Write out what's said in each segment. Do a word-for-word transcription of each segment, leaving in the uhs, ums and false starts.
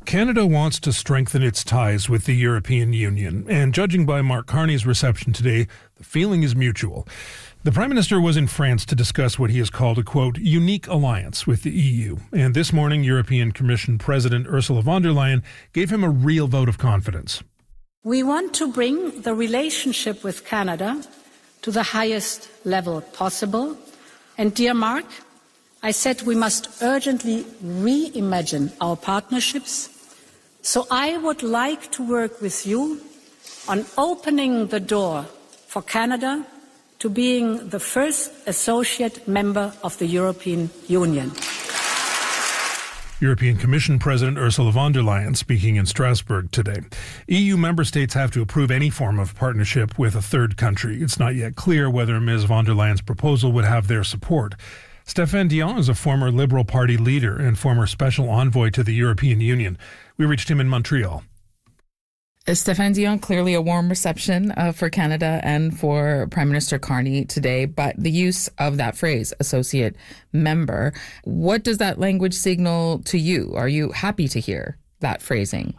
Canada wants to strengthen its ties with the European Union, and judging by Mark Carney's reception today, the feeling is mutual. The Prime Minister was in France to discuss what he has called a, quote, unique alliance with the E U. And this morning, European Commission President Ursula von der Leyen gave him a real vote of confidence. We want to bring the relationship with Canada to the highest level possible. And dear Mark, I said we must urgently reimagine our partnerships. So I would like to work with you on opening the door for Canada to being the first associate member of the European Union. European Commission President Ursula von der Leyen speaking in Strasbourg today. E U member states have to approve any form of partnership with a third country. It's not yet clear whether Miz von der Leyen's proposal would have their support. Stéphane Dion is a former Liberal Party leader and former special envoy to the European Union. We reached him in Montreal. Stéphane Dion, clearly a warm reception uh, for Canada and for Prime Minister Carney today, but the use of that phrase, associate member, what does that language signal to you? Are you happy to hear that phrasing?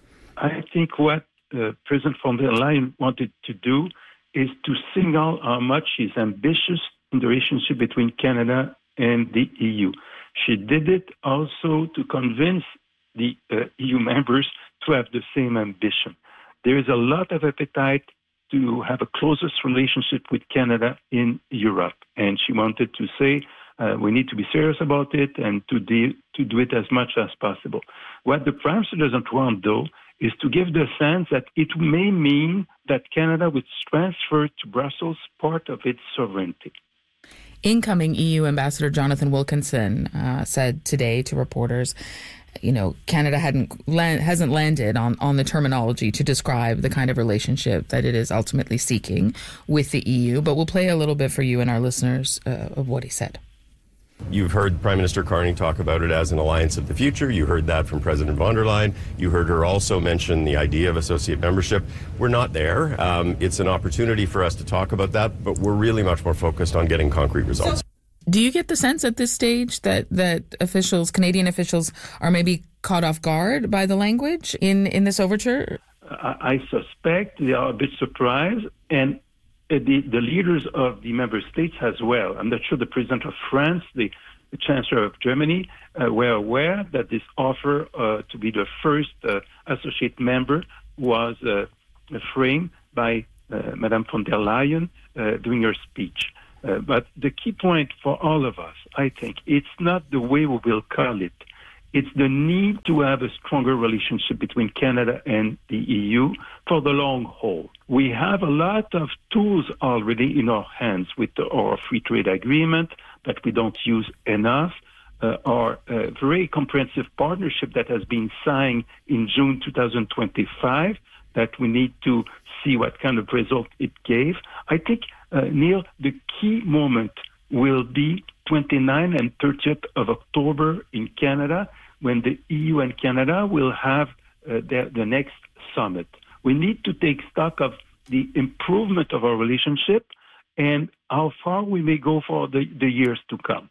I think what uh, President von der Leyen wanted to do is to signal how much she's ambitious in the relationship between Canada and the E U. She did it also to convince the uh, E U members to have the same ambition. There is a lot of appetite to have a closest relationship with Canada in Europe. And she wanted to say uh, we need to be serious about it and to, de- to do it as much as possible. What the Prime Minister doesn't want, though, is to give the sense that it may mean that Canada would transfer to Brussels part of its sovereignty. Incoming E U Ambassador Jonathan Wilkinson uh, said today to reporters, you know, Canada hadn't land, hasn't landed on, on the terminology to describe the kind of relationship that it is ultimately seeking with the E U. But we'll play a little bit for you and our listeners uh, of what he said. You've heard Prime Minister Carney talk about it as an alliance of the future. You heard that from President von der Leyen. You heard her also mention the idea of associate membership. We're not there. Um, it's an opportunity for us to talk about that, but we're really much more focused on getting concrete results. Do you get the sense at this stage that, that officials, Canadian officials, are maybe caught off guard by the language in, in this overture? I, I suspect they are a bit surprised, and The, the leaders of the member states as well. I'm not sure the president of France, the, the chancellor of Germany, uh, were aware that this offer uh, to be the first uh, associate member was uh, framed by uh, Madame von der Leyen uh, during her speech. Uh, but the key point for all of us, I think, it's not the way we will call it. It's the need to have a stronger relationship between Canada and the E U for the long haul. We have a lot of tools already in our hands with the, our free trade agreement that we don't use enough, uh, our uh, very comprehensive partnership that has been signed in June twenty twenty-five that we need to see what kind of result it gave. I think, uh, Neil, the key moment will be twenty-ninth and thirtieth of October in Canada, when the E U and Canada will have uh, the, the next summit. We need to take stock of the improvement of our relationship and how far we may go for the, the years to come.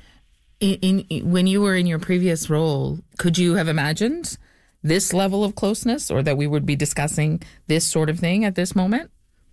In, in, when you were in your previous role, could you have imagined this level of closeness, or that we would be discussing this sort of thing at this moment?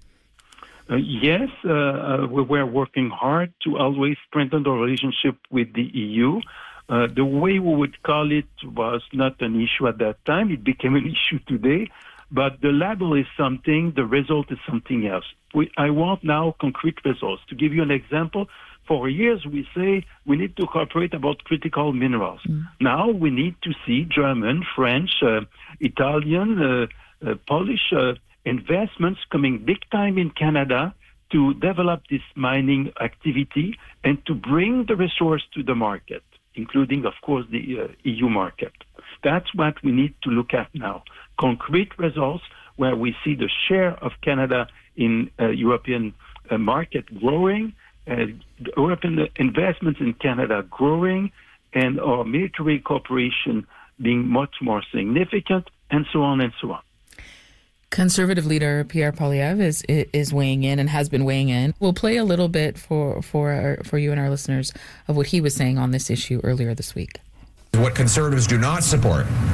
Uh, yes, uh, uh, we were working hard to always strengthen our relationship with the E U. Uh, the way we would call it was not an issue at that time. It became an issue today. But the label is something, the result is something else. We, I want now concrete results. To give you an example, for years we say we need to cooperate about critical minerals. Mm. Now we need to see German, French, uh, Italian, uh, uh, Polish uh, investments coming big time in Canada to develop this mining activity and to bring the resource to the market, including, of course, the uh, E U market. That's what we need to look at now. Concrete results where we see the share of Canada in uh, European uh, market growing, uh, European investments in Canada growing, and our military cooperation being much more significant, and so on and so on. Conservative leader Pierre Poilievre is is weighing in and has been weighing in. We'll play a little bit for for our, for you and our listeners of what he was saying on this issue earlier this week. What Conservatives do not support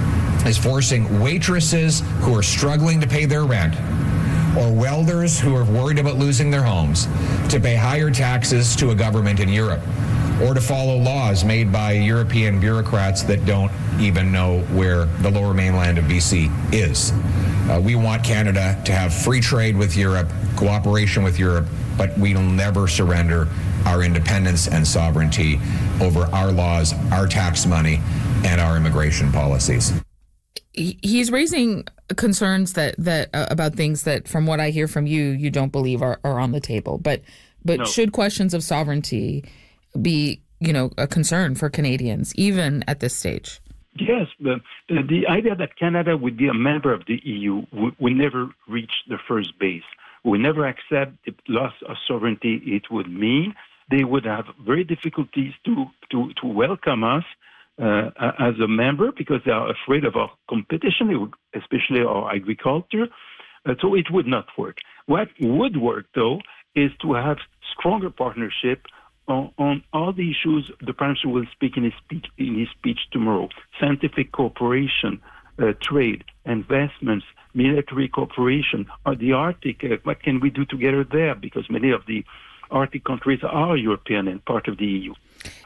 is forcing waitresses who are struggling to pay their rent or welders who are worried about losing their homes to pay higher taxes to a government in Europe, or to follow laws made by European bureaucrats that don't even know where the lower mainland of B C is. Uh, we want Canada to have free trade with Europe, cooperation with Europe, but we will never surrender our independence and sovereignty over our laws, our tax money, and our immigration policies. He's raising concerns that that uh, about things that, from what I hear from you, you don't believe are, are on the table. But but no. Should questions of sovereignty be, you know, a concern for Canadians, even at this stage? Yes, the, the idea that Canada would be a member of the E U would, would never reach the first base. We never accept the loss of sovereignty it would mean. They would have very difficulties to, to, to welcome us uh, as a member because they are afraid of our competition, especially our agriculture. Uh, so it would not work. What would work, though, is to have stronger partnership on, on all the issues the Prime Minister will speak in his speech, in his speech tomorrow. Scientific cooperation, uh, trade, investments, military cooperation, or the Arctic. Uh, what can we do together there? Because many of the Arctic countries are European and part of the E U.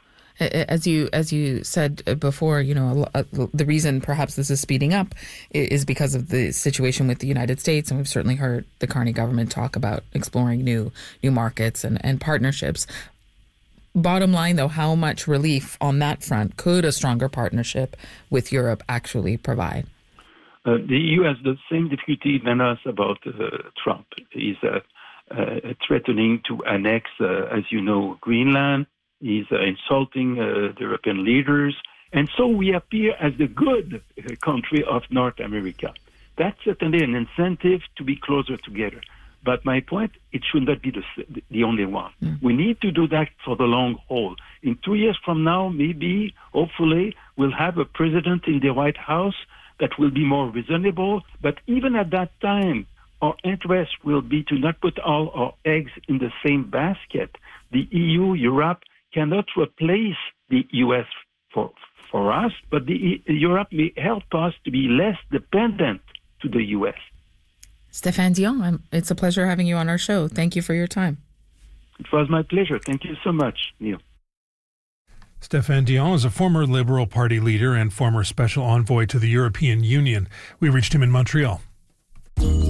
As you as you said before, you know, the reason perhaps this is speeding up is because of the situation with the United States, and we've certainly heard the Carney government talk about exploring new new markets and, and partnerships. Bottom line, though, how much relief on that front could a stronger partnership with Europe actually provide? Uh, the E U has the same difficulty than us about uh, Trump. He's uh, uh, threatening to annex, uh, as you know, Greenland. He's uh, insulting uh, the European leaders. And so we appear as the good uh, country of North America. That's certainly an incentive to be closer together. But my point, it should not be the, the only one. Mm. We need to do that for the long haul. In two years from now, maybe, hopefully, we'll have a president in the White House that will be more reasonable. But even at that time, our interest will be to not put all our eggs in the same basket. The E U, Europe, cannot replace the U S for for us, but the Europe may help us to be less dependent to the U S. Stéphane Dion, it's a pleasure having you on our show. Thank you for your time. It was my pleasure. Thank you so much, Neil. Stéphane Dion is a former Liberal Party leader and former special envoy to the European Union. We reached him in Montreal.